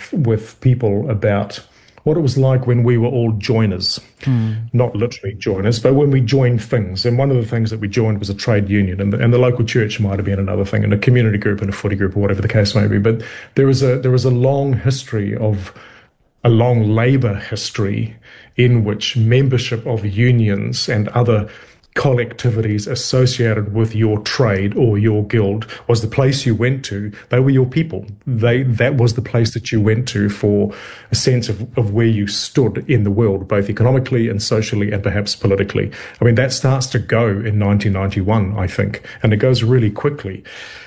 with people about what it was like when we were all joiners, not literally joiners, but when we joined things. And one of the things that we joined was a trade union, and the local church might have been another thing, and a community group and a footy group or whatever the case may be. But there was a long history of a long labour history in which membership of unions and other collectivities associated with your trade or your guild was the place you went to. They were your people. That was the place that you went to for a sense of where you stood in the world, both economically and socially and perhaps politically. I mean, that starts to go in 1991, I think, and it goes really quickly.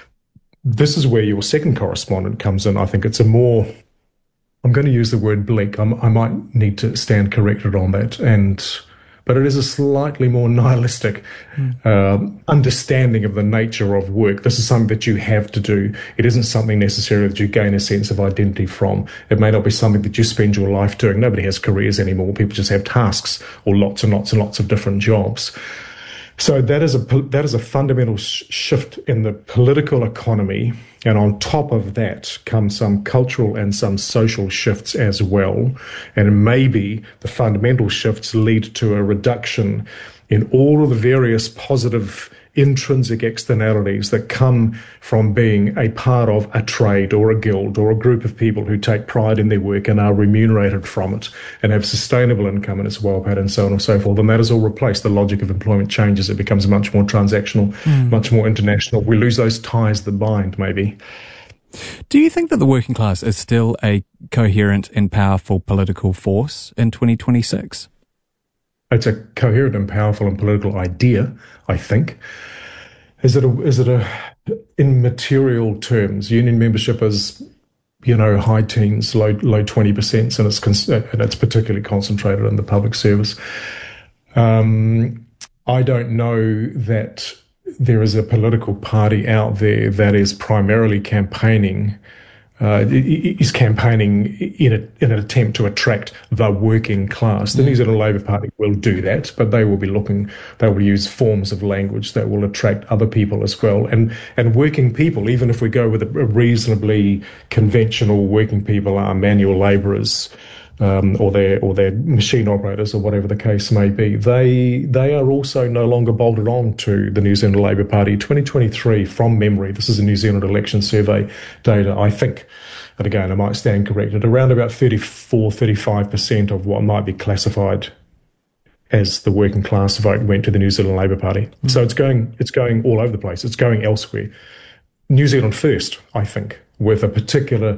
This is where your second correspondent comes in. I think it's a more, I'm going to use the word bleak. I might need to stand corrected on that, but it is a slightly more nihilistic understanding of the nature of work. This is something that you have to do. It isn't something necessarily that you gain a sense of identity from. It may not be something that you spend your life doing. Nobody has careers anymore. People just have tasks or lots and lots and lots of different jobs. So that is a fundamental shift in the political economy, and on top of that come some cultural and some social shifts as well. And maybe the fundamental shifts lead to a reduction in all of the various positive intrinsic externalities that come from being a part of a trade or a guild or a group of people who take pride in their work and are remunerated from it and have sustainable income and it's well paid and so on and so forth. And that is all replaced. The logic of employment changes. It becomes much more transactional, much more international. We lose those ties that bind, maybe. Do you think that the working class is still a coherent and powerful political force in 2026? It's a coherent and powerful and political idea, I think. Is it in material terms? Union membership is, high teens, low 20%, and it's particularly concentrated in the public service. I don't know that there is a political party out there that is primarily campaigning in an attempt to attract the working class. The New Zealand Labour Party will do that, but they will use forms of language that will attract other people as well. And working people, even if we go with a reasonably conventional working people are manual labourers, or they're machine operators or whatever the case may be, they are also no longer bolted on to the New Zealand Labour Party. 2023, from memory, this is a New Zealand election survey data, I think, and again, I might stand corrected, around about 35% of what might be classified as the working class vote went to the New Zealand Labour Party. So it's going all over the place. It's going elsewhere. New Zealand first, I think, with a particular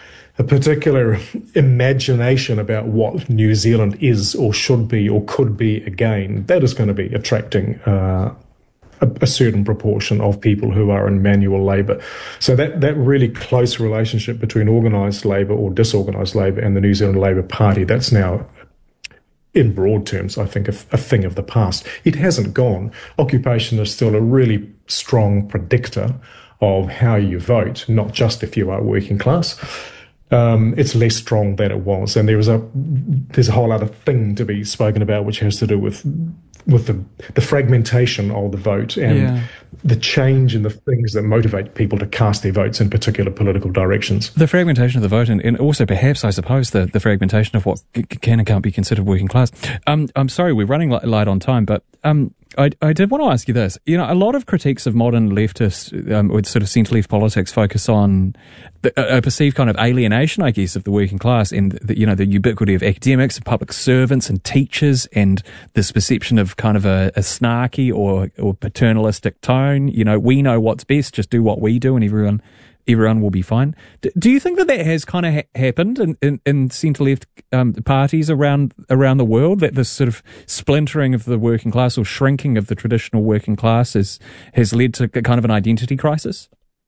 imagination about what New Zealand is or should be or could be again, that is going to be attracting a certain proportion of people who are in manual labour. So that really close relationship between organised labour or disorganised labour and the New Zealand Labour Party, that's now, in broad terms, I think, a thing of the past. It hasn't gone. Occupation is still a really strong predictor of how you vote, not just if you are working class. It's less strong than it was, and there's a whole other thing to be spoken about, which has to do with the fragmentation of the vote and the change in the things that motivate people to cast their votes in particular political directions. The fragmentation of the vote, and also perhaps, I suppose, the fragmentation of what can and can't be considered working class. I'm sorry, we're running light on time, but I did want to ask you this. A lot of critiques of modern leftist or sort of centre-left politics focus on a perceived kind of alienation, I guess, of the working class and the ubiquity of academics and public servants and teachers and this perception of kind of a snarky or paternalistic tone. We know what's best, just do what we do and everyone will be fine. Do you think that has kind of happened in centre-left parties around the world, that this sort of splintering of the working class or shrinking of the traditional working class has led to kind of an identity crisis?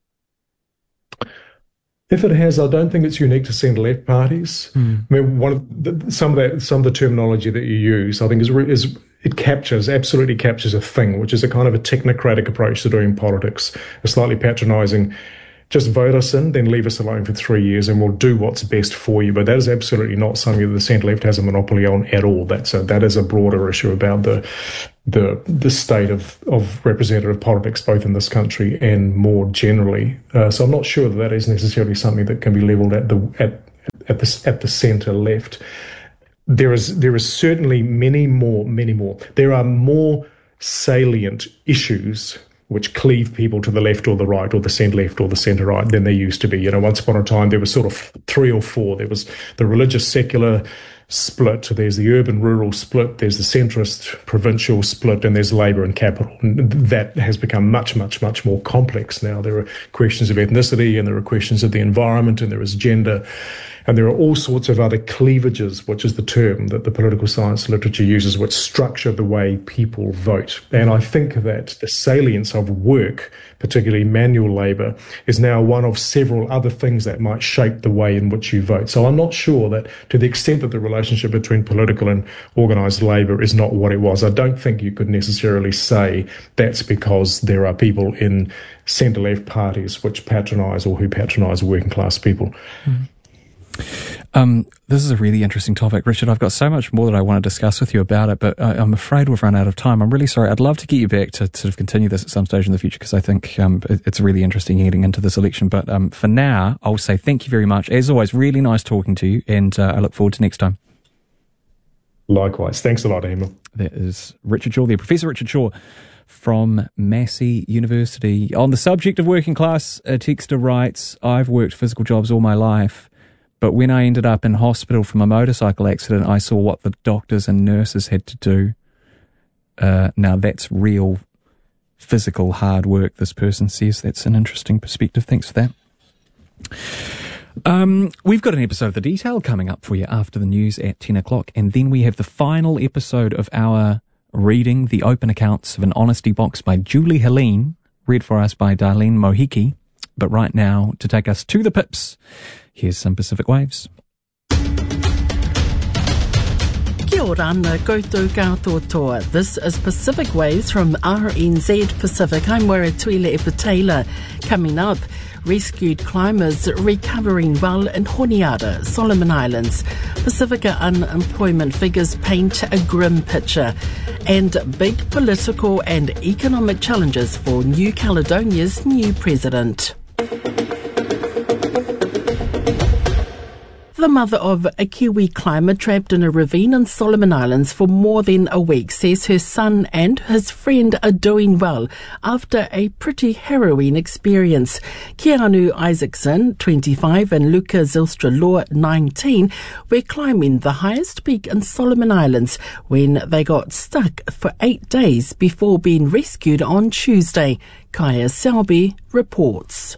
If it has, I don't think it's unique to centre-left parties. I mean, some of the terminology that you use, I think, absolutely captures a thing, which is a kind of a technocratic approach to doing politics, a slightly patronising. Just vote us in, then leave us alone for 3 years and we'll do what's best for you. But that is absolutely not something that the centre-left has a monopoly on at all. That is a broader issue about the state of representative politics, both in this country and more generally. So I'm not sure that is necessarily something that can be levelled at at the centre left. There is certainly many more. There are more salient issues which cleave people to the left or the right or the centre left or the centre right than there used to be. Once upon a time there was sort of 3 or 4. There was the religious secular split, there's the urban-rural split, there's the centrist provincial split, and there's Labour and capital. And that has become much more complex now. There are questions of ethnicity, and there are questions of the environment, and there is gender, and there are all sorts of other cleavages, which is the term that the political science literature uses, which structure the way people vote. And I think that the salience of work, particularly manual labour, is now one of several other things that might shape the way in which you vote. So I'm not sure that, to the extent that the relationship between political and organised labour is not what it was, I don't think you could necessarily say that's because there are people in centre-left parties which patronise or who patronise working class people. This is a really interesting topic, Richard. I've got so much more that I want to discuss with you about it, but I'm afraid we've run out of time. I'm really sorry. I'd love to get you back to sort of continue this at some stage in the future, because I think it's really interesting getting into this election. But for now, I'll say thank you very much. As always, really nice talking to you, and I look forward to next time. Likewise. Thanks a lot, Emil. That is Richard Shaw there, Professor Richard Shaw from Massey University. On the subject of working class, a texter writes, I've worked physical jobs all my life, but when I ended up in hospital from a motorcycle accident, I saw what the doctors and nurses had to do. Now that's real physical hard work, this person says. That's an interesting perspective. Thanks for that. We've got an episode of The Detail coming up for you after the news at 10 o'clock. And then we have the final episode of our reading, The Open Accounts of an Honesty Box by Julie Helene, read for us by Darlene Mohiki. But right now, to take us to the pips, here's some Pacific Waves. Kia ora ana koutou katoa. This is Pacific Waves from RNZ Pacific. I'm Waratuila Epatela. Coming up, rescued climbers recovering well in Honiara, Solomon Islands. Pacifica unemployment figures paint a grim picture. And big political and economic challenges for New Caledonia's new president. The mother of a Kiwi climber trapped in a ravine in Solomon Islands for more than a week says her son and his friend are doing well after a pretty harrowing experience. Keanu Isaacson, 25, and Luca Zylstra-Law, 19, were climbing the highest peak in Solomon Islands when they got stuck for 8 days before being rescued on Tuesday. Kaya Selby reports.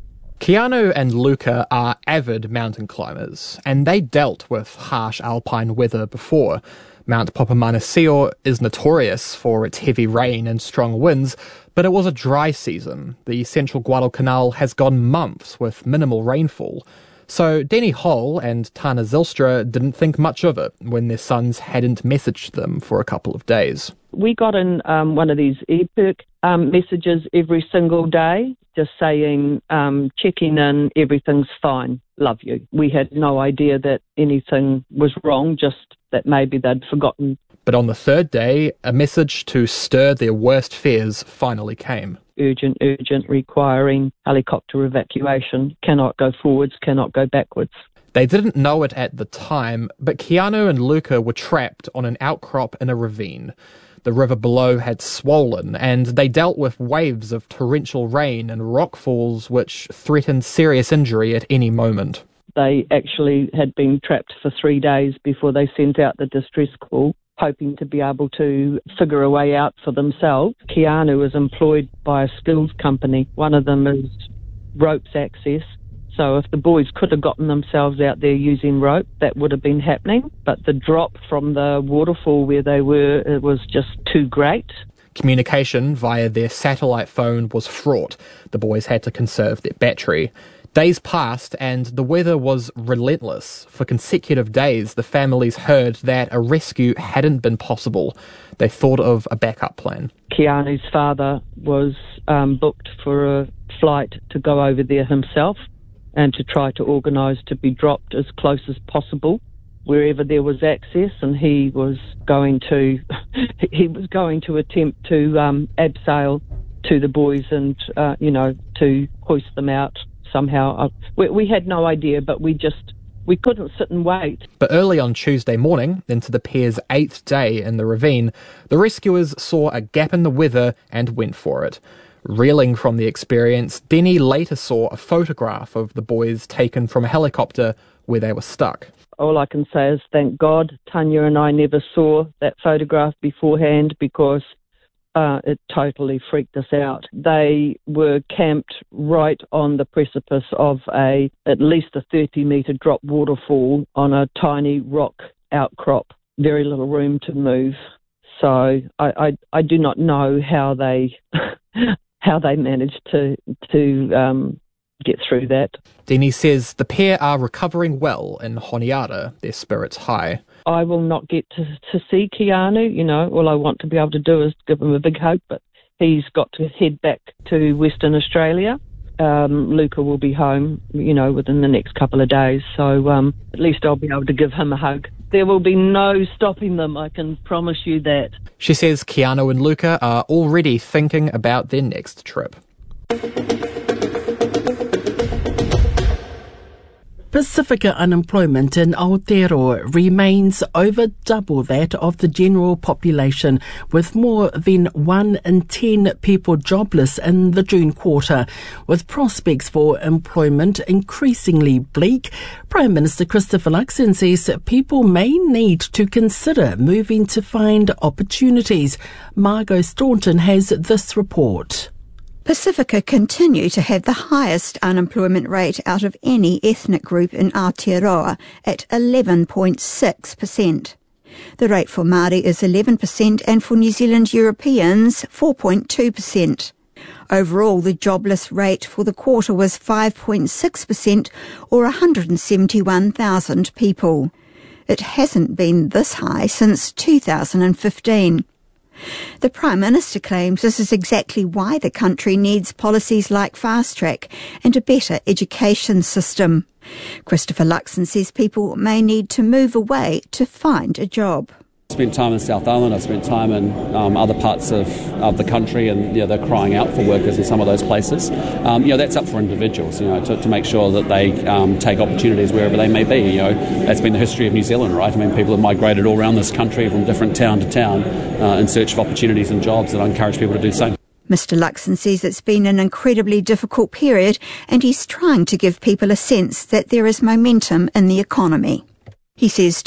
Keanu and Luca are avid mountain climbers, and they dealt with harsh alpine weather before. Mount Popomanasio is notorious for its heavy rain and strong winds, but it was a dry season. The central Guadalcanal has gone months with minimal rainfall. So Denny Hall and Tana Zylstra didn't think much of it when their sons hadn't messaged them for a couple of days. We got in one of these ePerk messages every single day, just saying, checking in, everything's fine, love you. We had no idea that anything was wrong, just that maybe they'd forgotten. But on the third day, a message to stir their worst fears finally came. Urgent, requiring helicopter evacuation, cannot go forwards, cannot go backwards. They didn't know it at the time, but Keanu and Luca were trapped on an outcrop in a ravine. The river below had swollen, and they dealt with waves of torrential rain and rockfalls which threatened serious injury at any moment. They actually had been trapped for 3 days before they sent out the distress call, hoping to be able to figure a way out for themselves. Keanu is employed by a skills company. One of them is ropes access. So if the boys could have gotten themselves out there using rope, that would have been happening. But the drop from the waterfall where they were, it was just too great. Communication via their satellite phone was fraught. The boys had to conserve their battery. Days passed and the weather was relentless. For consecutive days, the families heard that a rescue hadn't been possible. They thought of a backup plan. Keanu's father was booked for a flight to go over there himself and to try to organise to be dropped as close as possible wherever there was access, and he was going to attempt to abseil to the boys and to hoist them out somehow. We had no idea, but we just we couldn't sit and wait. But early on Tuesday morning, into the pair's 8th day in the ravine, the rescuers saw a gap in the weather and went for it. Reeling from the experience, Denny later saw a photograph of the boys taken from a helicopter where they were stuck. All I can say is thank God Tanya and I never saw that photograph beforehand, because it totally freaked us out. They were camped right on the precipice of at least a 30-metre drop waterfall on a tiny rock outcrop. Very little room to move. So I do not know how they how they managed to get through that. Denny says the pair are recovering well in Honiara, their spirits high. I will not get to see Keanu. All I want to be able to do is give him a big hug, but he's got to head back to Western Australia. Luca will be home, within the next couple of days, so at least I'll be able to give him a hug. There will be no stopping them, I can promise you that. She says Keanu and Luca are already thinking about their next trip. Pacifica unemployment in Aotearoa remains over double that of the general population, with more than 1 in 10 people jobless in the June quarter. With prospects for employment increasingly bleak, Prime Minister Christopher Luxon says people may need to consider moving to find opportunities. Margot Staunton has this report. Pacifica continue to have the highest unemployment rate out of any ethnic group in Aotearoa at 11.6%. The rate for Māori is 11% and for New Zealand Europeans 4.2%. Overall, the jobless rate for the quarter was 5.6%, or 171,000 people. It hasn't been this high since 2015. The Prime Minister claims this is exactly why the country needs policies like Fast Track and a better education system. Christopher Luxon says people may need to move away to find a job. I spent time in South Island, I spent time in other parts of the country, and they're crying out for workers in some of those places. That's up for individuals, to make sure that they take opportunities wherever they may be. That's been the history of New Zealand, right? People have migrated all around this country from different town to town in search of opportunities and jobs, and I encourage people to do the same. Mr Luxon says it's been an incredibly difficult period, and he's trying to give people a sense that there is momentum in the economy. He says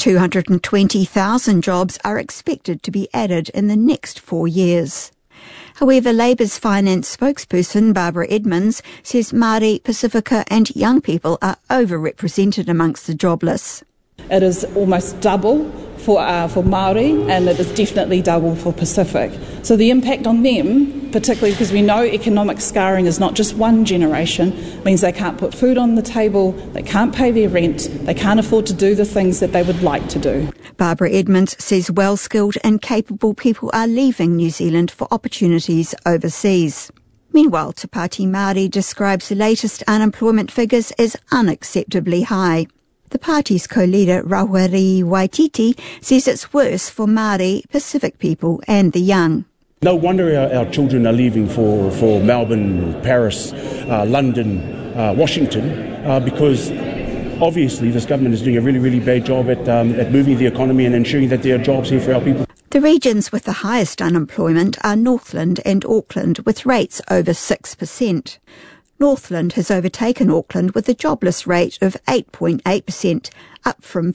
220,000 jobs are expected to be added in the next 4 years. However, Labour's finance spokesperson Barbara Edmonds says Māori, Pacifica and young people are overrepresented amongst the jobless. It is almost double for Māori, and it is definitely double for Pacific. So the impact on them, particularly because we know economic scarring is not just one generation, means they can't put food on the table, they can't pay their rent, they can't afford to do the things that they would like to do. Barbara Edmonds says well-skilled and capable people are leaving New Zealand for opportunities overseas. Meanwhile, Te Pāti Māori describes the latest unemployment figures as unacceptably high. The party's co-leader, Raweri Waititi, says it's worse for Māori, Pacific people and the young. No wonder our children are leaving for Melbourne, Paris, London, Washington, because obviously this government is doing a really, really bad job at moving the economy and ensuring that there are jobs here for our people. The regions with the highest unemployment are Northland and Auckland, with rates over 6%. Northland has overtaken Auckland with a jobless rate of 8.8%, up from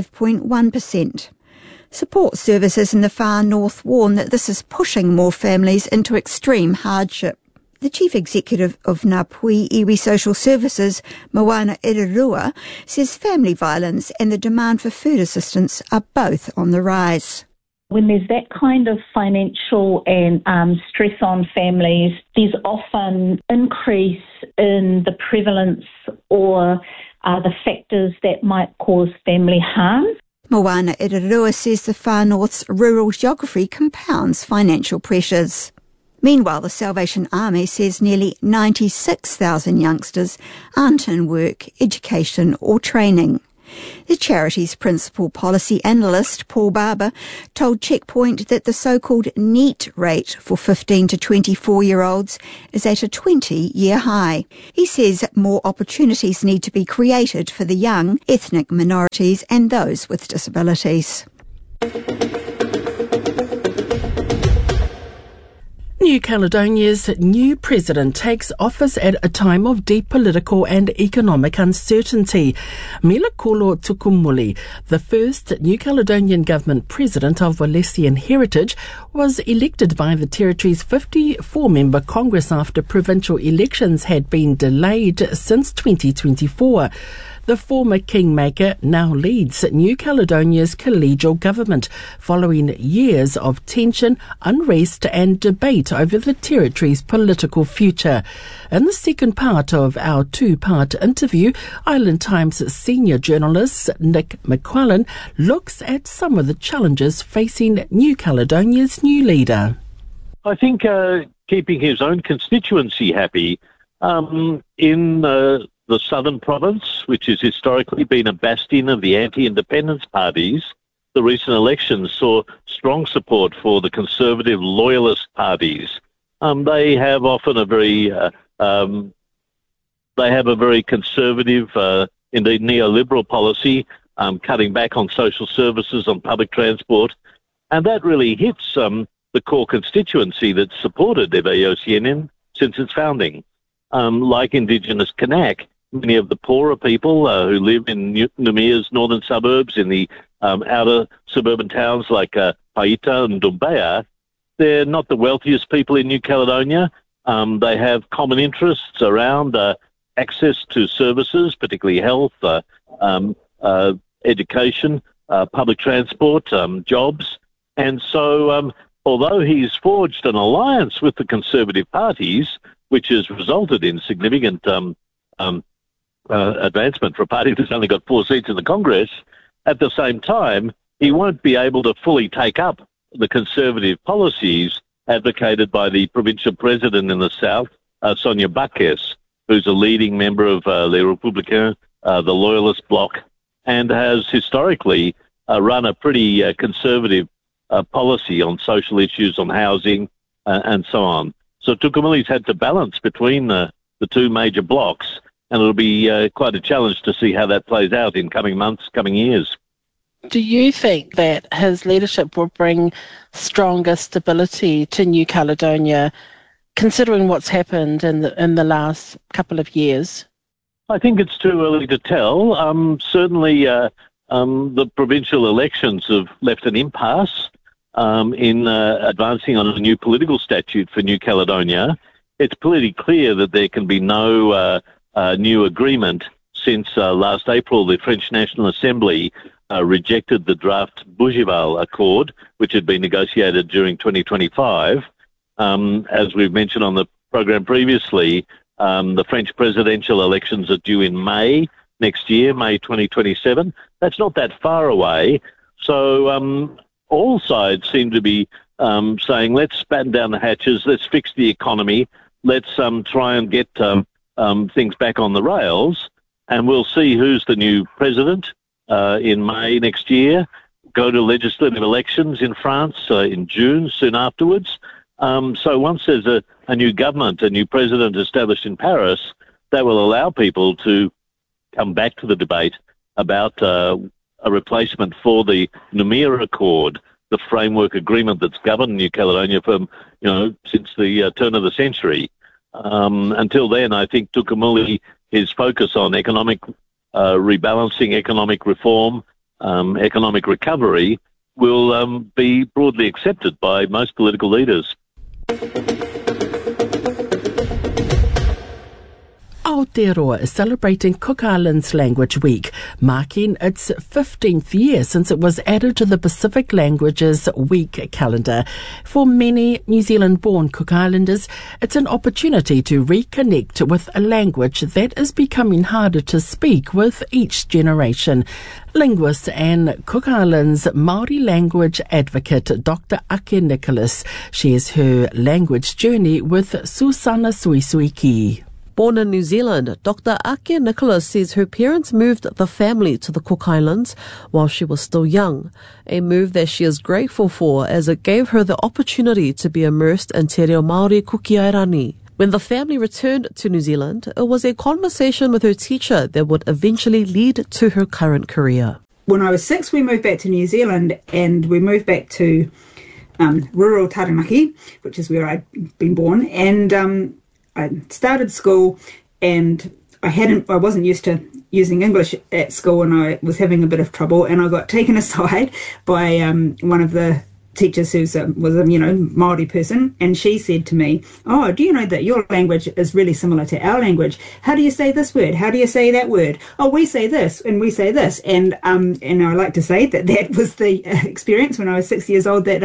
5.1%. Support services in the far north warn that this is pushing more families into extreme hardship. The chief executive of Ngāpuhi Iwi Social Services, Moana Irerua, says family violence and the demand for food assistance are both on the rise. When there's that kind of financial and stress on families, there's often increase in the prevalence or the factors that might cause family harm. Moana Irerua says the far north's rural geography compounds financial pressures. Meanwhile, the Salvation Army says nearly 96,000 youngsters aren't in work, education or training. The charity's principal policy analyst, Paul Barber, told Checkpoint that the so-called NEET rate for 15 to 24-year-olds is at a 20-year high. He says more opportunities need to be created for the young, ethnic minorities and those with disabilities. New Caledonia's new president takes office at a time of deep political and economic uncertainty. Melekolo Tukumuli, the first New Caledonian government president of Walesian heritage, was elected by the territory's 54-member Congress after provincial elections had been delayed since 2024. The former kingmaker now leads New Caledonia's collegial government following years of tension, unrest and debate over the territory's political future. In the second part of our two-part interview, Island Times senior journalist Nick McQuillan looks at some of the challenges facing New Caledonia's new leader. I think keeping his own constituency happy in the Southern Province, which has historically been a bastion of the anti-independence parties. The recent elections saw strong support for the conservative loyalist parties. They have often a very conservative, indeed neoliberal policy, cutting back on social services, on public transport, and that really hits the core constituency that supported Ewa-Yosienin since its founding. Like Indigenous Kanak, many of the poorer people who live in Numia's northern suburbs, in the outer suburban towns like Paita and Doumbia, they're not the wealthiest people in New Caledonia. They have common interests around access to services, particularly health, education, public transport, jobs. And so although he's forged an alliance with the Conservative parties, which has resulted in significant advancement for a party that's only got 4 seats in the Congress, at the same time, he won't be able to fully take up the conservative policies advocated by the provincial president in the south, Sonia Bakes, who's a leading member of Les Républicains, the Loyalist bloc, and has historically run a pretty conservative policy on social issues, on housing, and so on. So Tukumuli's had to balance between the two major blocs, and it'll be quite a challenge to see how that plays out in coming months, coming years. Do you think that his leadership will bring stronger stability to New Caledonia, considering what's happened in the last couple of years? I think it's too early to tell. Certainly, the provincial elections have left an impasse in advancing on a new political statute for New Caledonia. It's pretty clear that there can be no new agreement since last April the French National Assembly rejected the draft Bougival Accord, which had been negotiated during 2025. As we've mentioned on the program previously, the French presidential elections are due in May next year, May 2027. That's not that far away. So all sides seem to be saying, let's batten down the hatches, let's fix the economy, let's try and get things back on the rails, and we'll see who's the new president in May next year, go to legislative elections in France in June, soon afterwards. So once there's a new government, a new president established in Paris, that will allow people to come back to the debate about a replacement for the Noumea Accord, the framework agreement that's governed New Caledonia from, since the turn of the century. Until then, I think Tukumuli, his focus on economic rebalancing, economic reform, economic recovery will be broadly accepted by most political leaders. Aotearoa is celebrating Cook Islands Language Week, marking its 15th year since it was added to the Pacific Languages Week calendar. For many New Zealand-born Cook Islanders, it's an opportunity to reconnect with a language that is becoming harder to speak with each generation. Linguist and Cook Islands Māori language advocate Dr. Ake Nicholas shares her language journey with Susana Suisuiki. Born in New Zealand, Dr. Akia Nicholas says her parents moved the family to the Cook Islands while she was still young, a move that she is grateful for as it gave her the opportunity to be immersed in Te Reo Māori Kukiairani. When the family returned to New Zealand, it was a conversation with her teacher that would eventually lead to her current career. When I was 6, we moved back to New Zealand, and we moved back to rural Taranaki, which is where I'd been born, and I started school, and I wasn't used to using English at school, and I was having a bit of trouble, and I got taken aside by one of the teachers who was a Māori person, and she said to me, "Oh, do you know that your language is really similar to our language? How do you say this word? How do you say that word? Oh, we say this and we say this." And I like to say that was the experience when I was 6 years old that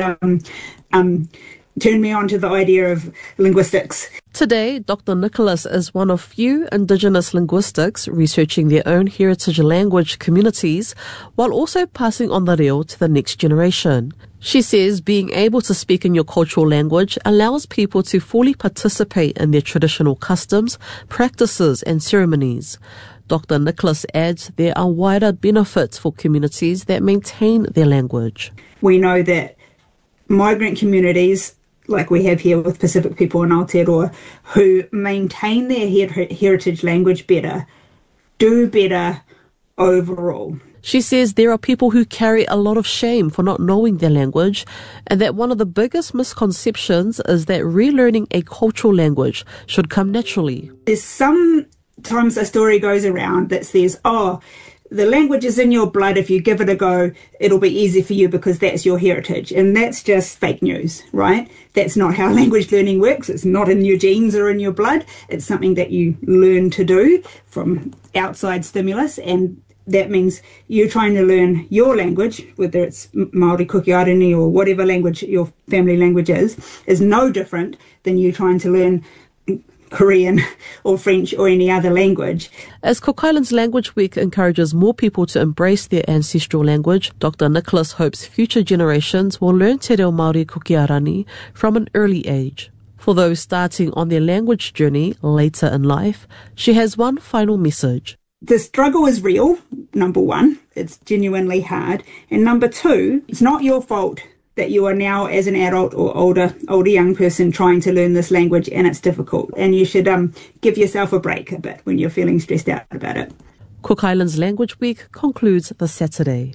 turned me on to the idea of linguistics. Today, Dr. Nicholas is one of few Indigenous linguistics researching their own heritage language communities while also passing on the reo to the next generation. She says being able to speak in your cultural language allows people to fully participate in their traditional customs, practices and ceremonies. Dr. Nicholas adds there are wider benefits for communities that maintain their language. We know that migrant communities, like we have here with Pacific people in Aotearoa, who maintain their heritage language better, do better overall. She says there are people who carry a lot of shame for not knowing their language, and that one of the biggest misconceptions is that relearning a cultural language should come naturally. There's sometimes a story goes around that says, "Oh, the language is in your blood. If you give it a go, it'll be easy for you because that's your heritage." And that's just fake news, right? That's not how language learning works. It's not in your genes or in your blood. It's something that you learn to do from outside stimulus, and that means you're trying to learn your language, whether it's Māori Kukiairani or whatever language your family language is no different than you trying to learn Korean or French or any other language. As Cook Islands Language Week encourages more people to embrace their ancestral language, Dr. Nicholas hopes future generations will learn Te Reo Māori Kukiairani from an early age. For those starting on their language journey later in life, she has one final message. The struggle is real, number one. It's genuinely hard. And number two, it's not your fault that you are now, as an adult or older young person, trying to learn this language, and it's difficult. And you should give yourself a break a bit when you're feeling stressed out about it. Cook Islands Language Week concludes this Saturday.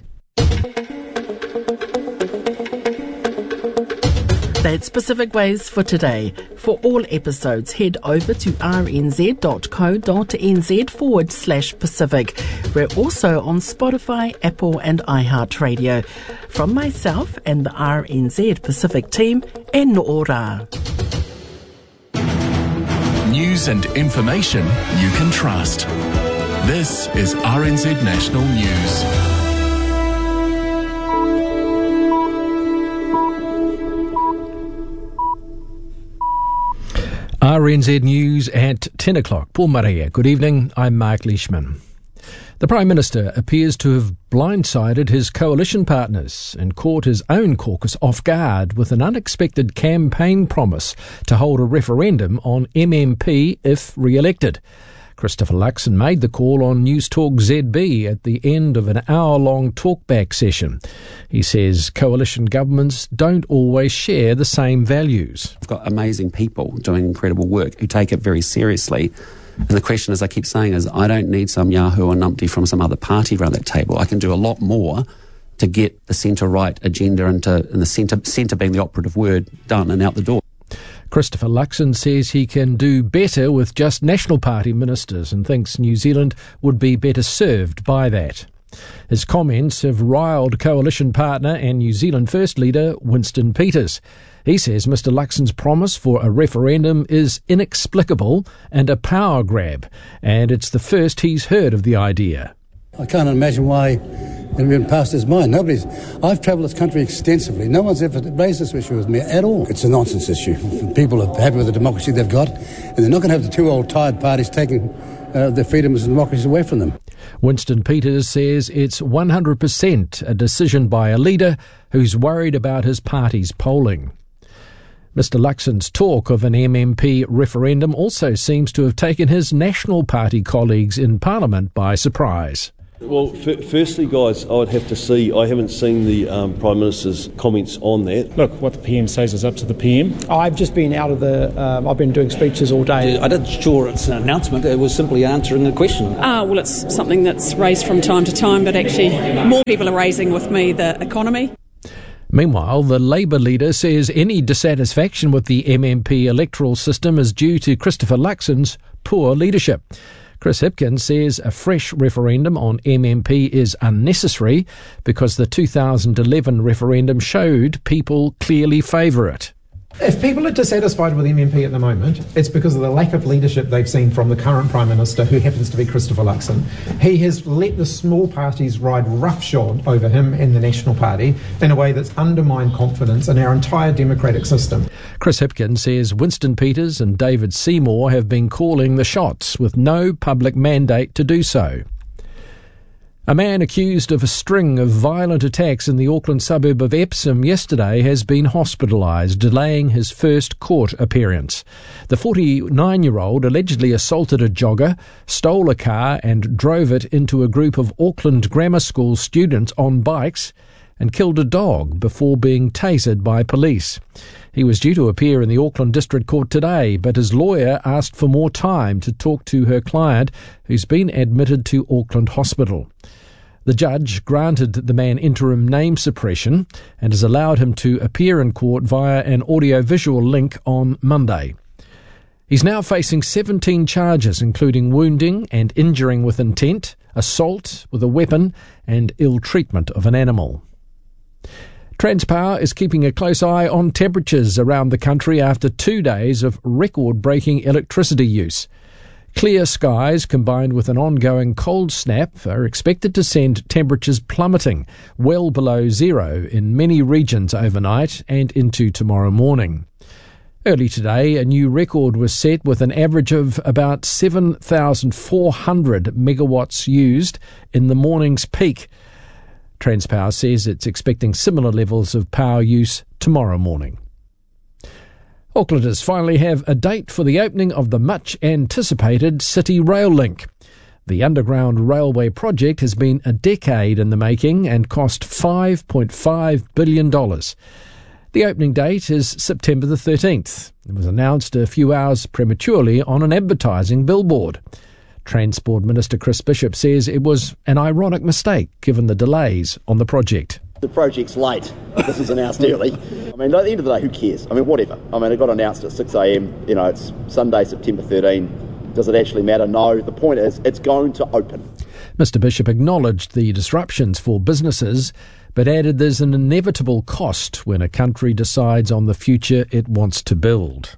That's Pacific Waves for today. For all episodes, head over to rnz.co.nz/Pacific. We're also on Spotify, Apple and iHeartRadio. From myself and the RNZ Pacific team, e no'ora. News and information you can trust. This is RNZ National News. RNZ News at 10 o'clock. Paul Maria. Good evening. I'm Mark Leishman. The Prime Minister appears to have blindsided his coalition partners and caught his own caucus off guard with an unexpected campaign promise to hold a referendum on MMP if re-elected. Christopher Luxon made the call on News Talk ZB at the end of an hour-long talkback session. He says coalition governments don't always share the same values. We've got amazing people doing incredible work who take it very seriously. And the question, as I keep saying, is I don't need some Yahoo or numpty from some other party around that table. I can do a lot more to get the centre-right agenda and the centre being the operative word done and out the door. Christopher Luxon says he can do better with just National Party ministers and thinks New Zealand would be better served by that. His comments have riled coalition partner and New Zealand First leader Winston Peters. He says Mr Luxon's promise for a referendum is inexplicable and a power grab, and it's the first he's heard of the idea. I can't imagine why it went past his mind. I've travelled this country extensively. No one's ever raised this issue with me at all. It's a nonsense issue. People are happy with the democracy they've got, and they're not going to have the two old tired parties taking their freedoms and democracy away from them. Winston Peters says it's 100% a decision by a leader who's worried about his party's polling. Mr Luxon's talk of an MMP referendum also seems to have taken his National Party colleagues in Parliament by surprise. Well, firstly, guys, I would have to see, I haven't seen the Prime Minister's comments on that. Look, what the PM says is up to the PM. I've just been out of I've been doing speeches all day. I'm not sure it's an announcement, it was simply answering a question. Well, it's something that's raised from time to time, but actually more people are raising with me the economy. Meanwhile, the Labour leader says any dissatisfaction with the MMP electoral system is due to Christopher Luxon's poor leadership. Chris Hipkins says a fresh referendum on MMP is unnecessary because the 2011 referendum showed people clearly favour it. If people are dissatisfied with MMP at the moment, it's because of the lack of leadership they've seen from the current Prime Minister, who happens to be Christopher Luxon. He has let the small parties ride roughshod over him and the National Party in a way that's undermined confidence in our entire democratic system. Chris Hipkins says Winston Peters and David Seymour have been calling the shots with no public mandate to do so. A man accused of a string of violent attacks in the Auckland suburb of Epsom yesterday has been hospitalised, delaying his first court appearance. The 49-year-old allegedly assaulted a jogger, stole a car and drove it into a group of Auckland Grammar School students on bikes and killed a dog before being tasered by police. He was due to appear in the Auckland District Court today, but his lawyer asked for more time to talk to her client, who's been admitted to Auckland Hospital. The judge granted the man interim name suppression and has allowed him to appear in court via an audio-visual link on Monday. He's now facing 17 charges, including wounding and injuring with intent, assault with a weapon, and ill treatment of an animal. Transpower is keeping a close eye on temperatures around the country after 2 days of record-breaking electricity use. Clear skies combined with an ongoing cold snap are expected to send temperatures plummeting well below zero in many regions overnight and into tomorrow morning. Early today, a new record was set with an average of about 7,400 megawatts used in the morning's peak. Transpower says it's expecting similar levels of power use tomorrow morning. Aucklanders finally have a date for the opening of the much-anticipated City Rail Link. The underground railway project has been a decade in the making and cost $5.5 billion. The opening date is September the 13th. It was announced a few hours prematurely on an advertising billboard. Transport Minister Chris Bishop says it was an ironic mistake given the delays on the project. The project's late. This is announced early. I mean, at the end of the day, who cares? I mean, whatever. I mean, it got announced at 6 a.m. You know, it's Sunday, September 13. Does it actually matter? No. The point is, it's going to open. Mr Bishop acknowledged the disruptions for businesses, but added there's an inevitable cost when a country decides on the future it wants to build.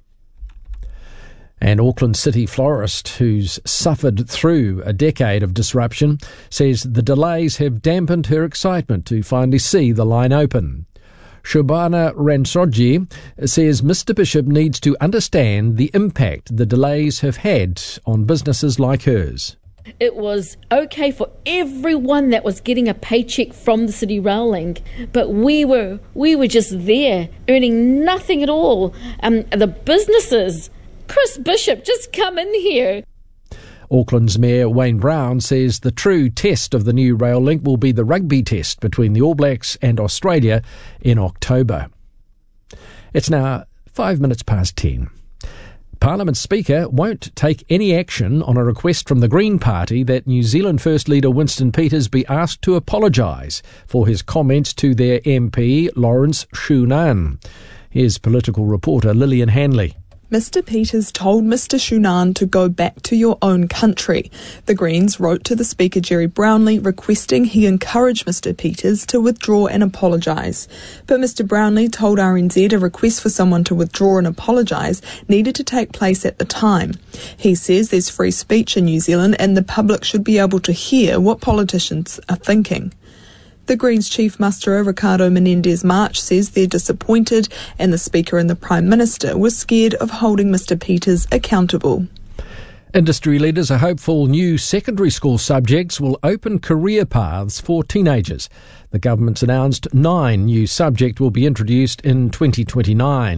An Auckland city florist who's suffered through a decade of disruption says the delays have dampened her excitement to finally see the line open. Shobana Ransoji says Mr Bishop needs to understand the impact the delays have had on businesses like hers. It was okay for everyone that was getting a paycheck from the City Rail Link, but we were just there earning nothing at all. The businesses, Chris Bishop, just come in here. Auckland's Mayor Wayne Brown says the true test of the new rail link will be the rugby test between the All Blacks and Australia in October. It's now 10:05. Parliament Speaker won't take any action on a request from the Green Party that New Zealand First Leader Winston Peters be asked to apologise for his comments to their MP Lawrence Shunan. Here's political reporter Lillian Hanley. Mr Peters told Mr Shunan to go back to your own country. The Greens wrote to the Speaker Jerry Brownlee requesting he encourage Mr Peters to withdraw and apologise. But Mr Brownlee told RNZ a request for someone to withdraw and apologise needed to take place at the time. He says there's free speech in New Zealand and the public should be able to hear what politicians are thinking. The Greens Chief Musterer Ricardo Menendez-March says they're disappointed and the Speaker and the Prime Minister were scared of holding Mr Peters accountable. Industry leaders are hopeful new secondary school subjects will open career paths for teenagers. The government's announced 9 new subjects will be introduced in 2029.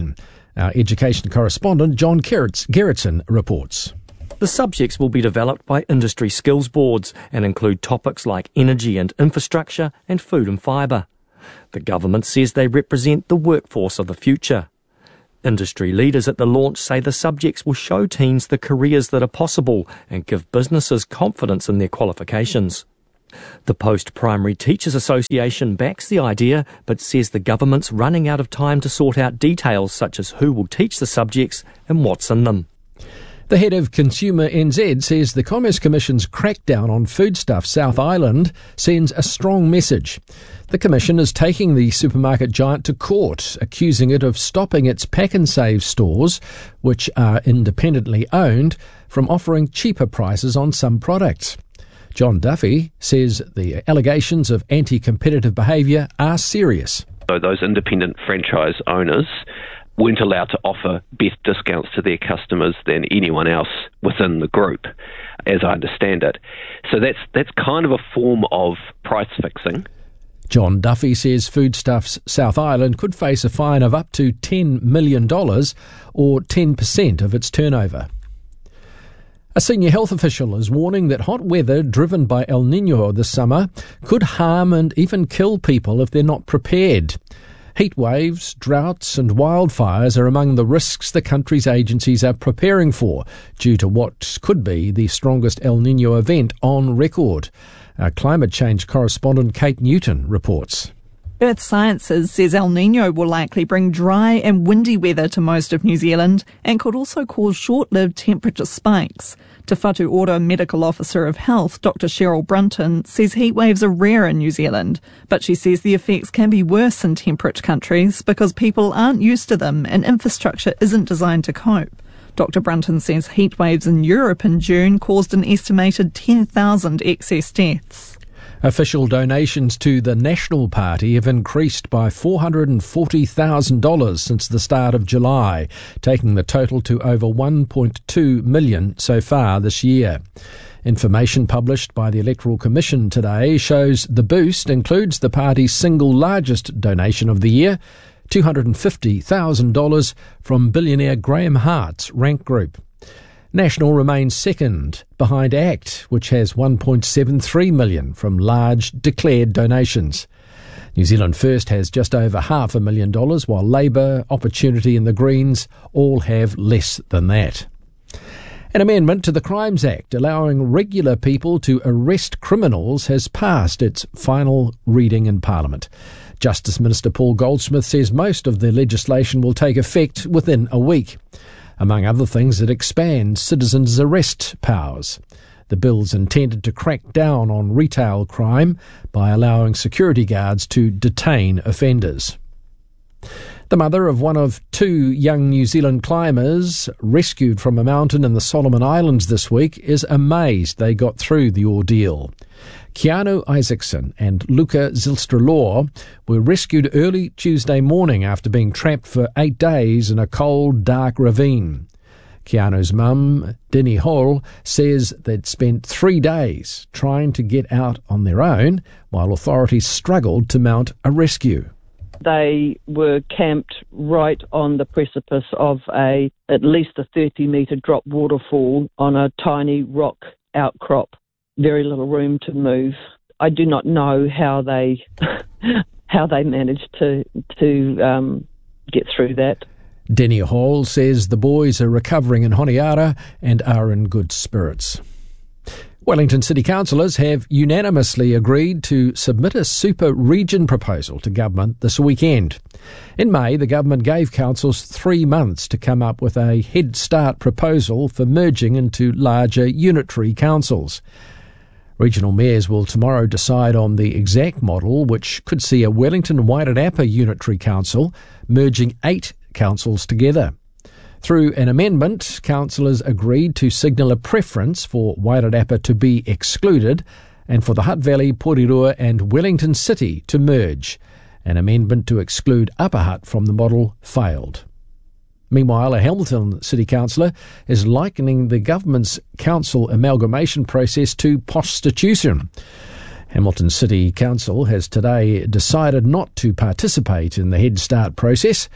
Our education correspondent John Gerritsen reports. The subjects will be developed by industry skills boards and include topics like energy and infrastructure and food and fibre. The government says they represent the workforce of the future. Industry leaders at the launch say the subjects will show teens the careers that are possible and give businesses confidence in their qualifications. The Post-Primary Teachers Association backs the idea but says the government's running out of time to sort out details such as who will teach the subjects and what's in them. The head of Consumer NZ says the Commerce Commission's crackdown on Foodstuffs South Island sends a strong message. The Commission is taking the supermarket giant to court, accusing it of stopping its Pack and Save stores, which are independently owned, from offering cheaper prices on some products. John Duffy says the allegations of anti-competitive behaviour are serious. So those independent franchise owners weren't allowed to offer better discounts to their customers than anyone else within the group, as I understand it. So that's kind of a form of price fixing. John Duffy says Foodstuffs South Island could face a fine of up to $10 million or 10% of its turnover. A senior health official is warning that hot weather driven by El Niño this summer could harm and even kill people if they're not prepared. Heat waves, droughts and wildfires are among the risks the country's agencies are preparing for due to what could be the strongest El Niño event on record. Our climate change correspondent Kate Newton reports. Earth Sciences says El Niño will likely bring dry and windy weather to most of New Zealand and could also cause short-lived temperature spikes. Te Whatu Ora Medical Officer of Health, Dr Cheryl Brunton, says heat waves are rare in New Zealand, but she says the effects can be worse in temperate countries because people aren't used to them and infrastructure isn't designed to cope. Dr Brunton says heat waves in Europe in June caused an estimated 10,000 excess deaths. Official donations to the National Party have increased by $440,000 since the start of July, taking the total to over $1.2 million so far this year. Information published by the Electoral Commission today shows the boost includes the party's single largest donation of the year, $250,000 from billionaire Graham Hart's Rank Group. National remains second behind ACT, which has $1.73 million from large declared donations. New Zealand First has just over $500,000, while Labour, Opportunity and the Greens all have less than that. An amendment to the Crimes Act allowing regular people to arrest criminals has passed its final reading in Parliament. Justice Minister Paul Goldsmith says most of the legislation will take effect within a week. Among other things, it expands citizens' arrest powers. The bill's intended to crack down on retail crime by allowing security guards to detain offenders. The mother of one of two young New Zealand climbers rescued from a mountain in the Solomon Islands this week is amazed they got through the ordeal. Keanu Isaacson and Luca Zilstralor were rescued early Tuesday morning after being trapped for 8 days in a cold, dark ravine. Keanu's mum, Denny Hall, says they'd spent 3 days trying to get out on their own while authorities struggled to mount a rescue. They were camped right on the precipice of at least a 30-metre drop waterfall on a tiny rock outcrop. Very little room to move. I do not know how they managed to get through that. Denny Hall says the boys are recovering in Honiara and are in good spirits. Wellington City councillors have unanimously agreed to submit a super region proposal to government this weekend. In May, the government gave councils 3 months to come up with a head start proposal for merging into larger unitary councils. Regional mayors will tomorrow decide on the exact model, which could see a Wellington-Wairarapa unitary council merging 8 councils together. Through an amendment, councillors agreed to signal a preference for Wairarapa to be excluded and for the Hutt Valley, Porirua and Wellington City to merge. An amendment to exclude Upper Hutt from the model failed. Meanwhile, a Hamilton City councillor is likening the government's council amalgamation process to prostitution. Hamilton City Council has today decided not to participate in the Head Start process,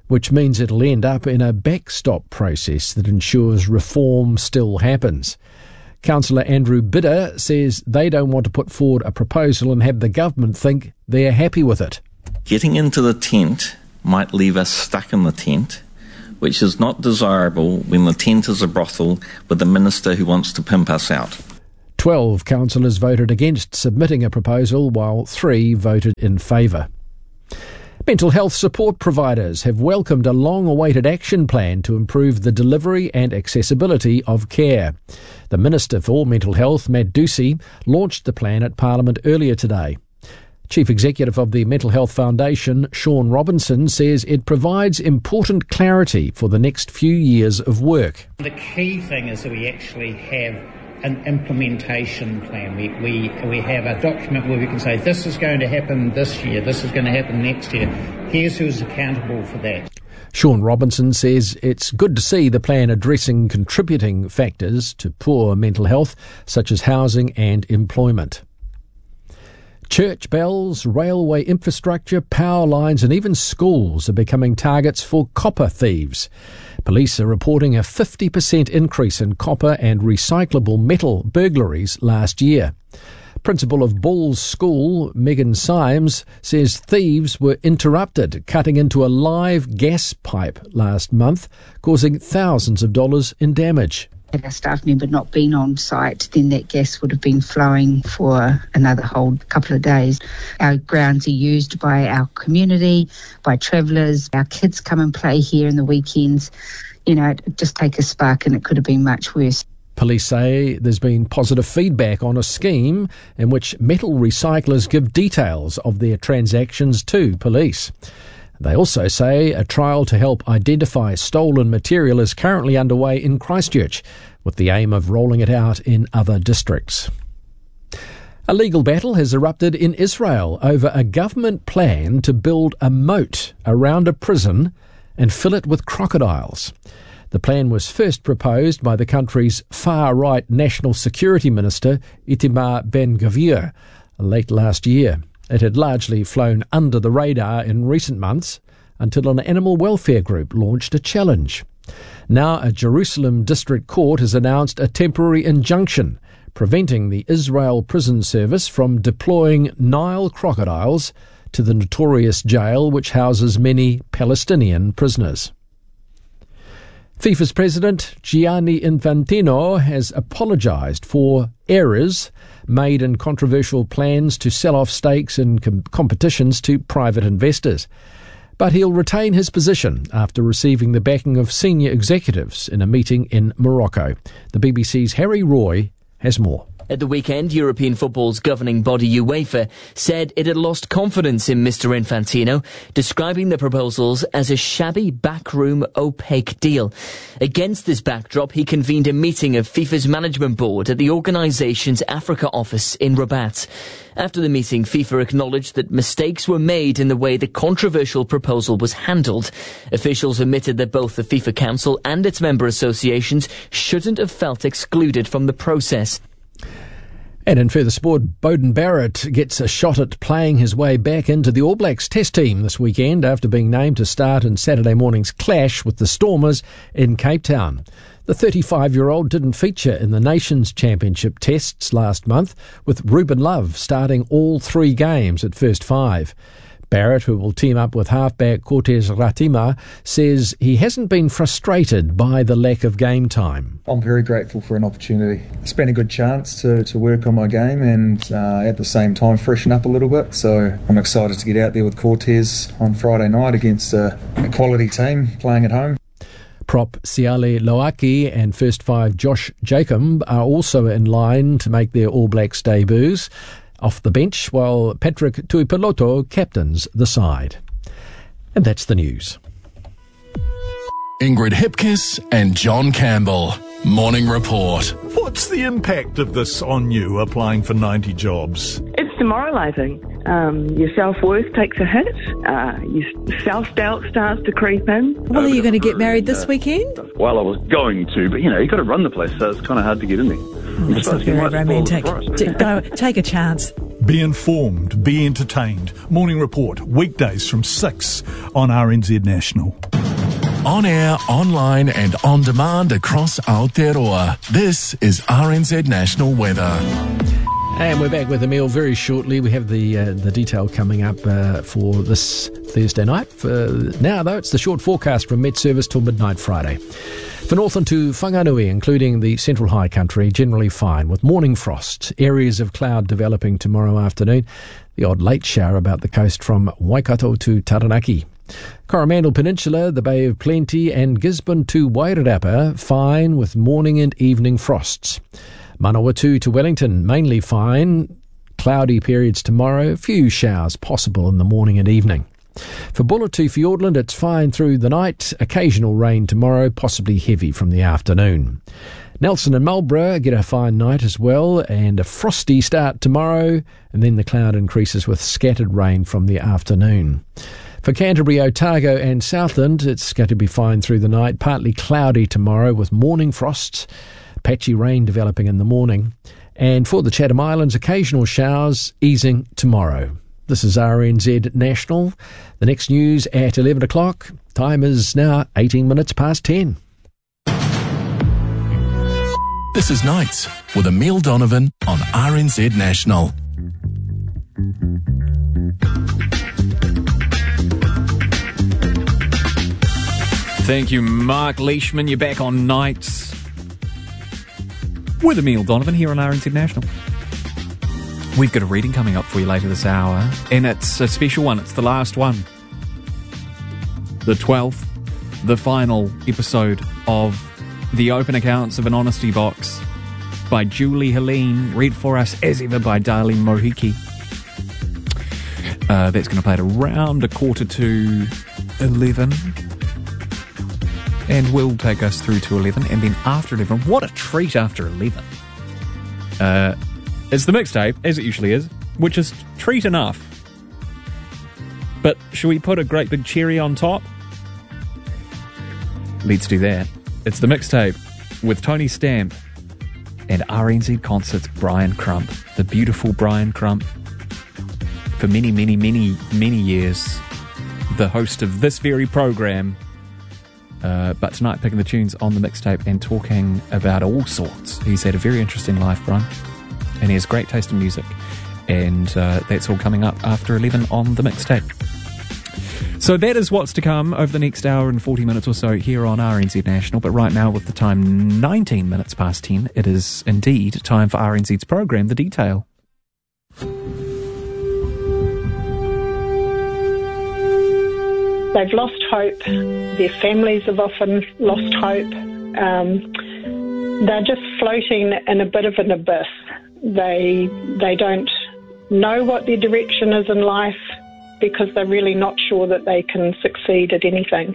which means it'll end up in a backstop process that ensures reform still happens. Councillor Andrew Bidder says they don't want to put forward a proposal and have the government think they're happy with it. Getting into the tent might leave us stuck in the tent, which is not desirable when the tent is a brothel with a minister who wants to pimp us out. 12 councillors voted against submitting a proposal, while 3 voted in favour. Mental health support providers have welcomed a long-awaited action plan to improve the delivery and accessibility of care. The Minister for Mental Health, Matt Ducey, launched the plan at Parliament earlier today. Chief Executive of the Mental Health Foundation, Sean Robinson, says it provides important clarity for the next few years of work. The key thing is that we actually have an implementation plan. We have a document where we can say this is going to happen this year, this is going to happen next year. Here's who's accountable for that. Sean Robinson says it's good to see the plan addressing contributing factors to poor mental health, such as housing and employment. Church bells, railway infrastructure, power lines and even schools are becoming targets for copper thieves. Police are reporting a 50% increase in copper and recyclable metal burglaries last year. Principal of Bulls School, Megan Symes, says thieves were interrupted cutting into a live gas pipe last month, causing thousands of dollars in damage. Had a staff member not been on site, then that gas would have been flowing for another whole couple of days. Our grounds are used by our community, by travellers. Our kids come and play here in the weekends. You know, it just take a spark and it could have been much worse. Police say there's been positive feedback on a scheme in which metal recyclers give details of their transactions to police. They also say a trial to help identify stolen material is currently underway in Christchurch, with the aim of rolling it out in other districts. A legal battle has erupted in Israel over a government plan to build a moat around a prison and fill it with crocodiles. The plan was first proposed by the country's far-right National Security Minister, Itamar Ben-Gvir, late last year. It had largely flown under the radar in recent months until an animal welfare group launched a challenge. Now a Jerusalem district court has announced a temporary injunction preventing the Israel Prison Service from deploying Nile crocodiles to the notorious jail which houses many Palestinian prisoners. FIFA's president, Gianni Infantino, has apologised for errors made in controversial plans to sell off stakes in competitions to private investors. But he'll retain his position after receiving the backing of senior executives in a meeting in Morocco. The BBC's Harry Roy has more. At the weekend, European football's governing body UEFA said it had lost confidence in Mr. Infantino, describing the proposals as a shabby, backroom, opaque deal. Against this backdrop, he convened a meeting of FIFA's management board at the organisation's Africa office in Rabat. After the meeting, FIFA acknowledged that mistakes were made in the way the controversial proposal was handled. Officials admitted that both the FIFA Council and its member associations shouldn't have felt excluded from the process. And in further sport, Beauden Barrett gets a shot at playing his way back into the All Blacks test team this weekend after being named to start in Saturday morning's clash with the Stormers in Cape Town. The 35-year-old didn't feature in the Nations Championship tests last month, with Ruben Love starting all 3 games at first 5. Barrett, who will team up with halfback Cortez Ratima, says he hasn't been frustrated by the lack of game time. I'm very grateful for an opportunity. It's been a good chance to work on my game and at the same time freshen up a little bit. So I'm excited to get out there with Cortez on Friday night against a quality team playing at home. Prop Siale Loaki and first 5 Josh Jacob are also in line to make their All Blacks debuts off the bench, while Patrick Tuipulotu captains the side. And that's the news. Ingrid Hipkiss and John Campbell. Morning Report. What's the impact of this on you applying for 90 jobs? It's demoralising. Your self-worth takes a hit. Your self-doubt starts to creep in. Well, are you going to get married this weekend? Well, I was going to, but you've got to run the place, so it's kind of hard to get in there. That's not very romantic. Take a chance. Be informed, be entertained. Morning Report, weekdays from 6 on RNZ National. On air, online and on demand across Aotearoa. This is RNZ National Weather. And we're back with Emile very shortly. We have the detail coming up for this Thursday night. For now, though, it's the short forecast from Met Service till midnight Friday. For northern to Whanganui, including the central high country, generally fine, with morning frost. Areas of cloud developing tomorrow afternoon. The odd late shower about the coast from Waikato to Taranaki. Coromandel Peninsula, the Bay of Plenty, and Gisborne to Wairarapa, fine with morning and evening frosts. Manawatu to Wellington, mainly fine. Cloudy periods tomorrow, few showers possible in the morning and evening. For Buller to Fiordland, it's fine through the night. Occasional rain tomorrow, possibly heavy from the afternoon. Nelson and Marlborough get a fine night as well, and a frosty start tomorrow, and then the cloud increases with scattered rain from the afternoon. For Canterbury, Otago and Southland, it's going to be fine through the night, partly cloudy tomorrow with morning frosts, patchy rain developing in the morning. And for the Chatham Islands, occasional showers easing tomorrow. This is RNZ National. The next news at 11 o'clock. Time is now 18 minutes past 10. This is Nights with Emile Donovan on RNZ National. Thank you, Mark Leishman. You're back on Nights with Emile Donovan here on RNZ National. We've got a reading coming up for you later this hour, and it's a special one. It's the last one. The 12th, the final episode of The Open Accounts of an Honesty Box by Julie Helene, read for us as ever by Darlene Mohiki. That's going to play at around 11:15. And will take us through to 11, and then after 11, what a treat after 11. It's the mixtape, as it usually is, which is treat enough. But should we put a great big cherry on top? Let's do that. It's the mixtape with Tony Stamp and RNZ Concerts Brian Crump, the beautiful Brian Crump. For many, many, many, many years, the host of this very program. But tonight, picking the tunes on the mixtape and talking about all sorts. He's had a very interesting life, Brian, and he has great taste in music. And that's all coming up after 11 on the mixtape. So that is what's to come over the next hour and 40 minutes or so here on RNZ National. But right now, with the time 19 minutes past 10, it is indeed time for RNZ's program, The Detail. They've lost hope. Their families have often lost hope. They're just floating in a bit of an abyss. They don't know what their direction is in life because they're really not sure that they can succeed at anything.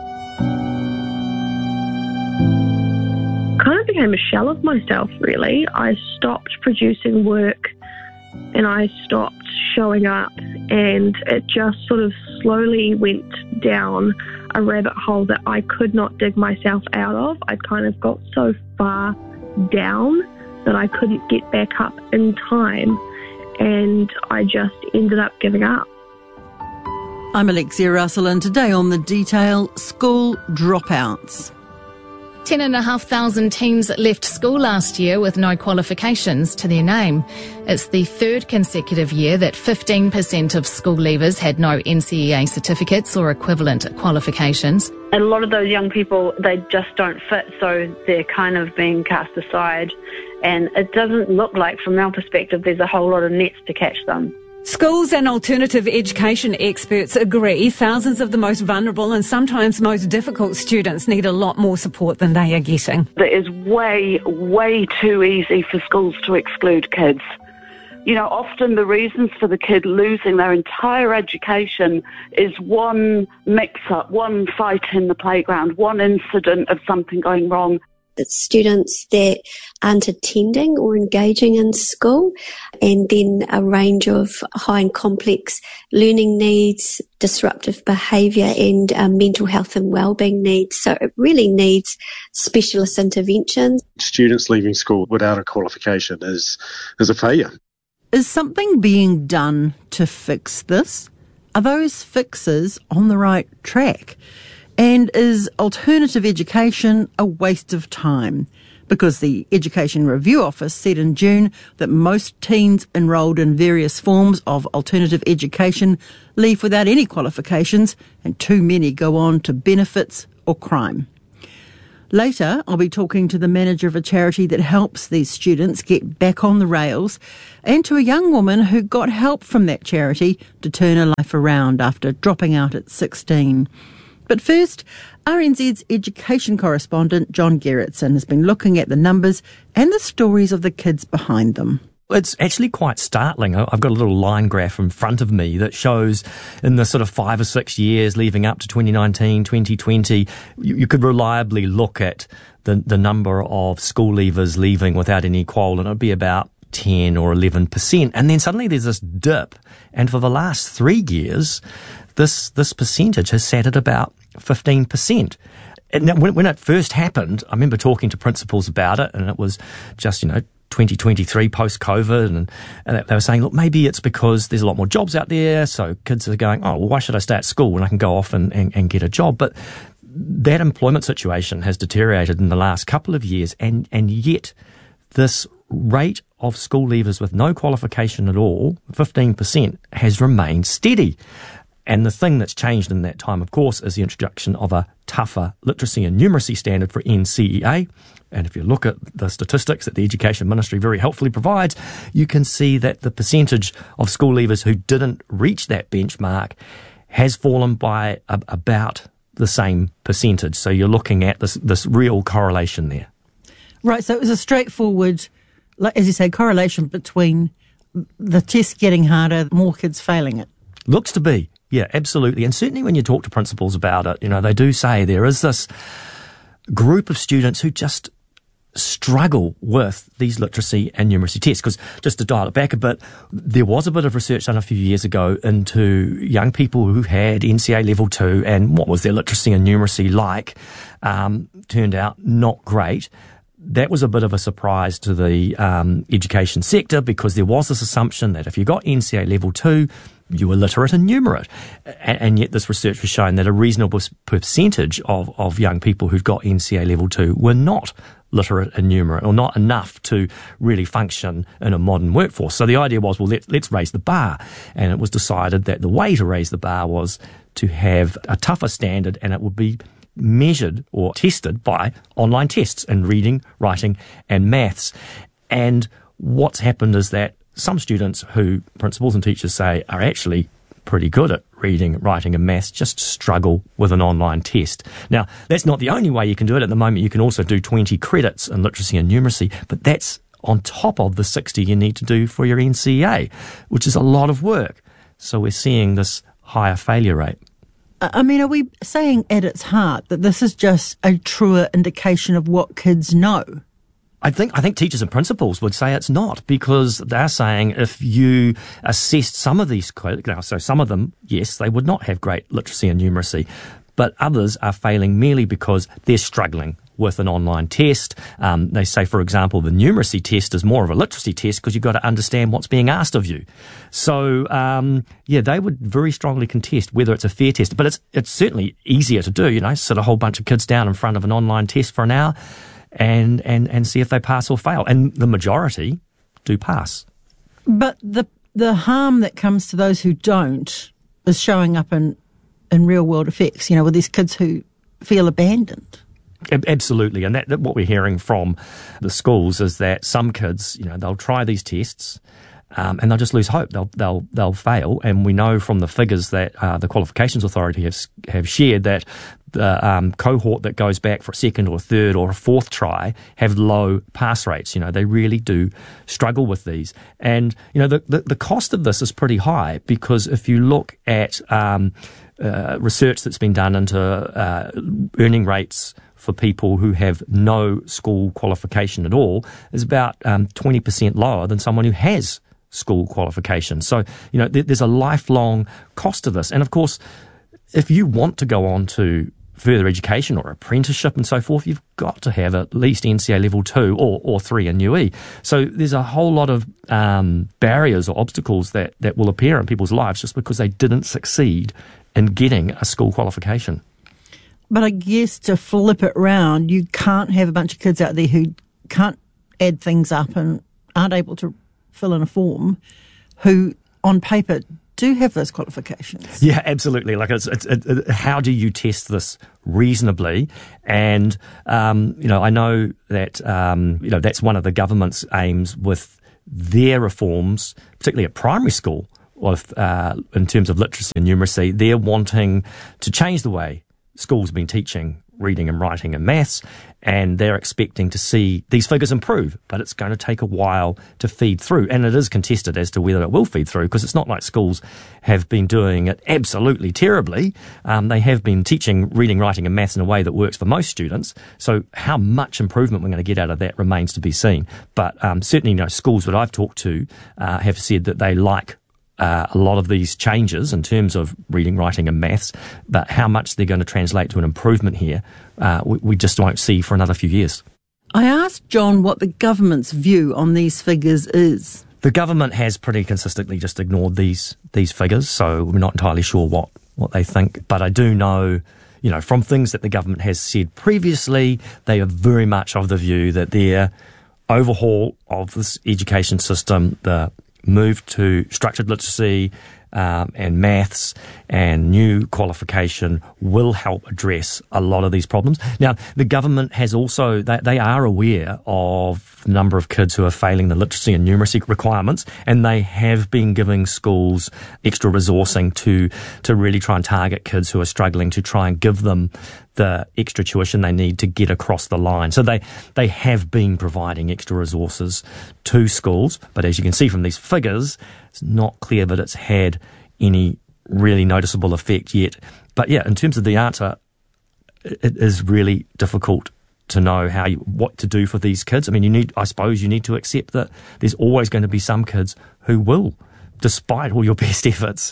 Kind of became a shell of myself, really. I stopped producing work and I stopped showing up, and it just sort of slowly went down a rabbit hole that I could not dig myself out of. I kind of got so far down that I couldn't get back up in time, and I just ended up giving up. I'm Alexia Russell, and today on The Detail, school dropouts. 10,500 teens left school last year with no qualifications to their name. It's the third consecutive year that 15% of school leavers had no NCEA certificates or equivalent qualifications. And a lot of those young people, they just don't fit, so they're kind of being cast aside. And it doesn't look like, from our perspective, there's a whole lot of nets to catch them. Schools and alternative education experts agree thousands of the most vulnerable and sometimes most difficult students need a lot more support than they are getting. It is way, way too easy for schools to exclude kids. You know, often the reasons for the kid losing their entire education is one mix-up, one fight in the playground, one incident of something going wrong. It's students that aren't attending or engaging in school, and then a range of high and complex learning needs, disruptive behaviour and mental health and wellbeing needs. So it really needs specialist interventions. Students leaving school without a qualification is a failure. Is something being done to fix this? Are those fixes on the right track? And is alternative education a waste of time? Because the Education Review Office said in June that most teens enrolled in various forms of alternative education leave without any qualifications, and too many go on to benefits or crime. Later, I'll be talking to the manager of a charity that helps these students get back on the rails, and to a young woman who got help from that charity to turn her life around after dropping out at 16. But first, RNZ's education correspondent John Gerritsen has been looking at the numbers and the stories of the kids behind them. It's actually quite startling. I've got a little line graph in front of me that shows in the sort of 5 or 6 years leading up to 2019, 2020, you could reliably look at the number of school leavers leaving without any qual, and it would be about 10 or 11%. And then suddenly there's this dip. And for the last 3 years, this percentage has sat at about 15%. And when it first happened, I remember talking to principals about it, and it was just, 2023 post-COVID, and they were saying, look, maybe it's because there's a lot more jobs out there, so kids are going, oh, well, why should I stay at school when I can go off and get a job? But that employment situation has deteriorated in the last couple of years, and yet this rate of school leavers with no qualification at all, 15%, has remained steady. And the thing that's changed in that time, of course, is the introduction of a tougher literacy and numeracy standard for NCEA. And if you look at the statistics that the Education Ministry very helpfully provides, you can see that the percentage of school leavers who didn't reach that benchmark has fallen by about the same percentage. So you're looking at this real correlation there. Right, so it was a straightforward, as you say, correlation between the test getting harder, more kids failing it. Looks to be. Yeah, absolutely. And certainly when you talk to principals about it, they do say there is this group of students who just struggle with these literacy and numeracy tests. Because just to dial it back a bit, there was a bit of research done a few years ago into young people who had NCEA Level 2 and what was their literacy and numeracy like. Turned out not great. That was a bit of a surprise to the education sector, because there was this assumption that if you got NCEA Level 2, you were literate and numerate. And yet this research was showing that a reasonable percentage of young people who'd got NCEA Level 2 were not literate and numerate, or not enough to really function in a modern workforce. So the idea was, well, let's raise the bar. And it was decided that the way to raise the bar was to have a tougher standard, and it would be measured or tested by online tests in reading, writing and maths. And what's happened is that some students who principals and teachers say are actually pretty good at reading, writing and maths just struggle with an online test. Now, that's not the only way you can do it. At the moment, you can also do 20 credits in literacy and numeracy, but that's on top of the 60 you need to do for your NCEA, which is a lot of work. So we're seeing this higher failure rate. I mean, are we saying at its heart that this is just a truer indication of what kids know? I think teachers and principals would say it's not, because they're saying if you assessed some of these, so some of them, yes, they would not have great literacy and numeracy, but others are failing merely because they're struggling with an online test. They say, for example, the numeracy test is more of a literacy test because you've got to understand what's being asked of you. So, they would very strongly contest whether it's a fair test. But it's certainly easier to do, sit a whole bunch of kids down in front of an online test for an hour and see if they pass or fail. And the majority do pass. But the harm that comes to those who don't is showing up in real-world effects, with these kids who feel abandoned. Absolutely, and that what we're hearing from the schools is that some kids, they'll try these tests and they'll just lose hope. They'll fail, and we know from the figures that the Qualifications Authority have shared that the cohort that goes back for a second or a third or a fourth try have low pass rates. They really do struggle with these, and the cost of this is pretty high, because if you look at research that's been done into earning rates for people who have no school qualification at all, is about 20% lower than someone who has school qualification. So, there's a lifelong cost to this. And of course, if you want to go on to further education or apprenticeship and so forth, you've got to have at least NCEA Level 2 or 3 in UE. So there's a whole lot of barriers or obstacles that will appear in people's lives just because they didn't succeed in getting a school qualification. But I guess to flip it round, you can't have a bunch of kids out there who can't add things up and aren't able to fill in a form, who on paper do have those qualifications. Yeah, absolutely. Like, how do you test this reasonably? And, I know that, that's one of the government's aims with their reforms, particularly at primary school, in terms of literacy and numeracy. They're wanting to change the way schools have been teaching reading and writing and maths, and they're expecting to see these figures improve, but it's going to take a while to feed through, and it is contested as to whether it will feed through, because it's not like schools have been doing it absolutely terribly. They have been teaching reading, writing and maths in a way that works for most students, so how much improvement we're going to get out of that remains to be seen. But certainly, schools that I've talked to have said that they like a lot of these changes in terms of reading, writing and maths, but how much they're going to translate to an improvement here, we just won't see for another few years. I asked John what the government's view on these figures is. The government has pretty consistently just ignored these figures, so we're not entirely sure what they think. But I do know, from things that the government has said previously, they are very much of the view that their overhaul of this education system, the move to structured literacy and maths and new qualification will help address a lot of these problems. Now, the government has also, they are aware of the number of kids who are failing the literacy and numeracy requirements, and they have been giving schools extra resourcing to really try and target kids who are struggling, to try and give them the extra tuition they need to get across the line. So they have been providing extra resources to schools, but as you can see from these figures, it's not clear that it's had any really noticeable effect yet. But yeah, in terms of the answer, it is really difficult to know what to do for these kids. I mean, I suppose you need to accept that there's always going to be some kids who will, despite all your best efforts,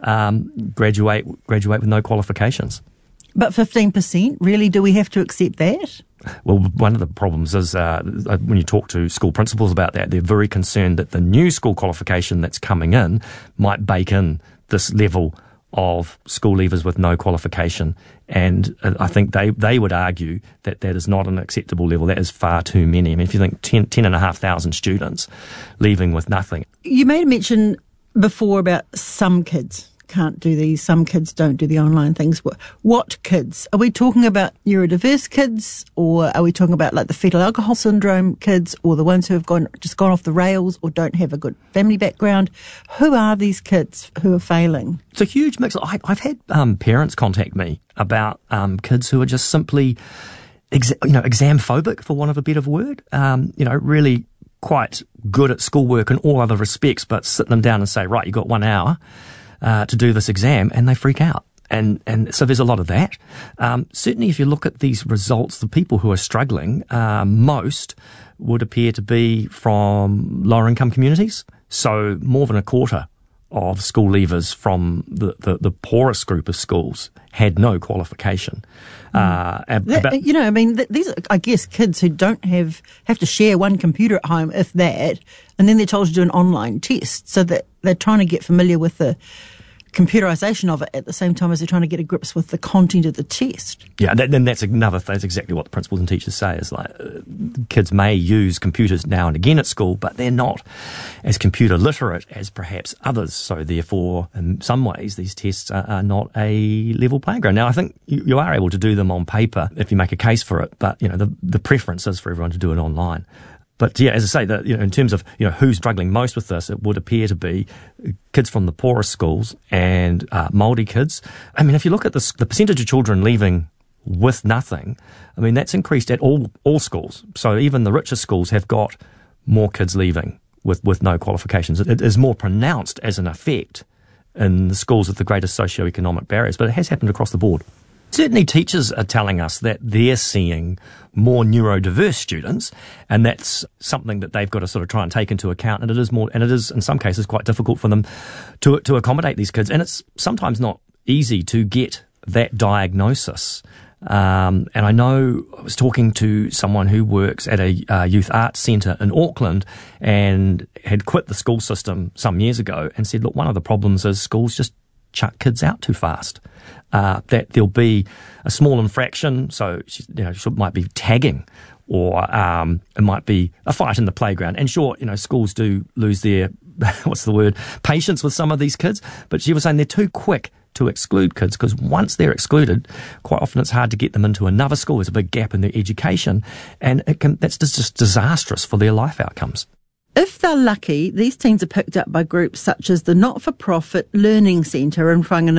graduate with no qualifications. But 15%, really, do we have to accept that? Well, one of the problems is when you talk to school principals about that, they're very concerned that the new school qualification that's coming in might bake in this level of school leavers with no qualification. And I think they would argue that that is not an acceptable level. That is far too many. I mean, if you think 10,500 students leaving with nothing. You made a mention before about some kids can't do these, some kids don't do the online things. What kids? Are we talking about neurodiverse kids, or are we talking about like the fetal alcohol syndrome kids, or the ones who have gone off the rails or don't have a good family background? Who are these kids who are failing? It's a huge mix. I've had parents contact me about kids who are just simply exam phobic, for want of a better word. Really quite good at schoolwork in all other respects, but sit them down and say, right, you've got 1 hour to do this exam, and they freak out. And so there's a lot of that. Certainly if you look at these results, the people who are struggling most would appear to be from lower income communities. So more than a quarter of school leavers from the poorest group of schools had no qualification. These are, I guess, kids who don't have to share one computer at home, if that, and then they're told to do an online test, so that they're trying to get familiar with the computerisation of it at the same time as they're trying to get a grips with the content of the test. Yeah, that's exactly what the principals and teachers say, is like kids may use computers now and again at school, but they're not as computer literate as perhaps others. So therefore, in some ways, these tests are not a level playing ground. Now, I think you are able to do them on paper if you make a case for it, but the preference is for everyone to do it online. But yeah, as I say, in terms of who's struggling most with this, it would appear to be kids from the poorest schools and Māori kids. I mean, if you look at the percentage of children leaving with nothing, I mean, that's increased at all schools. So even the richest schools have got more kids leaving with no qualifications. It is more pronounced as an effect in the schools with the greatest socioeconomic barriers, but it has happened across the board. Certainly teachers are telling us that they're seeing more neurodiverse students, and that's something that they've got to sort of try and take into account, and it is in some cases quite difficult for them to accommodate these kids, and it's sometimes not easy to get that diagnosis. And I know I was talking to someone who works at a youth arts centre in Auckland and had quit the school system some years ago and said, look, one of the problems is schools just chuck kids out too fast. That there'll be a small infraction, so she might be tagging, or it might be a fight in the playground. And sure, schools do lose their patience with some of these kids. But she was saying they're too quick to exclude kids, because once they're excluded, quite often it's hard to get them into another school. There's a big gap in their education, and that's just disastrous for their life outcomes. If they're lucky, these teens are picked up by groups such as the not-for-profit Learning Centre in Whanganui